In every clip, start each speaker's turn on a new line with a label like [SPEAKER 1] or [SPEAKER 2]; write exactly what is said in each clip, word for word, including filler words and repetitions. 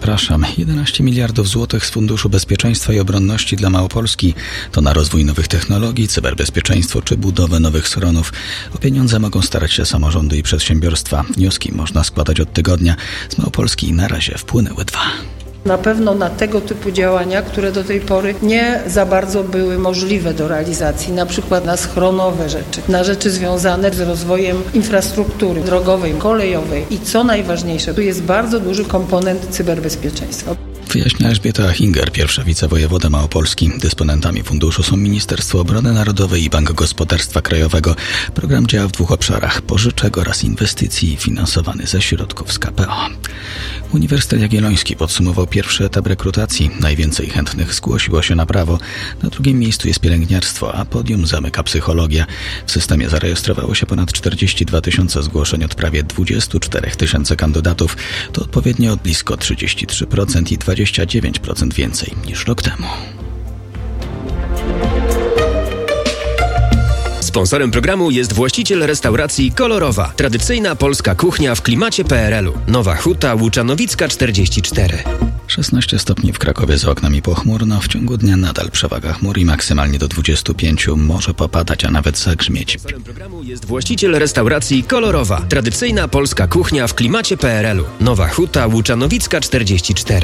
[SPEAKER 1] Zapraszam. jedenaście miliardów złotych z Funduszu Bezpieczeństwa i Obronności dla Małopolski to na rozwój nowych technologii, cyberbezpieczeństwo czy budowę nowych schronów. O pieniądze mogą starać się samorządy i przedsiębiorstwa. Wnioski można składać od tygodnia. Z Małopolski na razie wpłynęły dwa.
[SPEAKER 2] Na pewno na tego typu działania, które do tej pory nie za bardzo były możliwe do realizacji, na przykład na schronowe rzeczy, na rzeczy związane z rozwojem infrastruktury drogowej, kolejowej i co najważniejsze, tu jest bardzo duży komponent cyberbezpieczeństwa.
[SPEAKER 1] Wyjaśnia Elżbieta Hinger, pierwsza wicewojewoda Małopolski. Dysponentami funduszu są Ministerstwo Obrony Narodowej i Bank Gospodarstwa Krajowego. Program działa w dwóch obszarach: pożyczek oraz inwestycji finansowany ze środków z K P O. Uniwersytet Jagielloński podsumował pierwszy etap rekrutacji. Najwięcej chętnych zgłosiło się na prawo. Na drugim miejscu jest pielęgniarstwo, a podium zamyka psychologia. W systemie zarejestrowało się ponad czterdzieści dwa tysiące zgłoszeń od prawie dwadzieścia cztery tysiące kandydatów. To odpowiednio od blisko trzydzieści trzy procent i dwadzieścia dziewięć procent więcej niż rok temu.
[SPEAKER 3] Sponsorem programu jest właściciel restauracji Kolorowa. Tradycyjna polska kuchnia w klimacie P R L-u. Nowa Huta Łuczanowicka czterdzieści cztery.
[SPEAKER 1] szesnaście stopni w Krakowie, z oknami pochmurno. W ciągu dnia nadal przewaga chmur i maksymalnie do dwudziestu pięciu. Może popadać, a nawet zagrzmieć.
[SPEAKER 3] Sponsorem programu jest właściciel restauracji Kolorowa. Tradycyjna polska kuchnia w klimacie P R L-u. Nowa Huta Łuczanowicka czterdzieści cztery.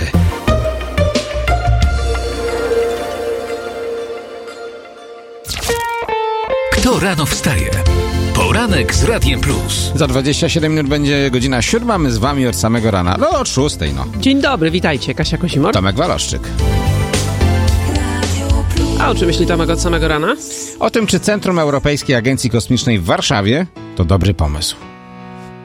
[SPEAKER 4] Kto rano wstaje? Poranek z Radiem Plus.
[SPEAKER 5] Za dwadzieścia siedem minut będzie godzina siódma, my z wami od samego rana. No od szóstej, no.
[SPEAKER 6] Dzień dobry, witajcie. Kasia Kosimor.
[SPEAKER 5] Tomek Waloszczyk.
[SPEAKER 6] A o czym myśli Tomek od samego rana?
[SPEAKER 5] O tym, czy Centrum Europejskiej Agencji Kosmicznej w Warszawie to dobry pomysł.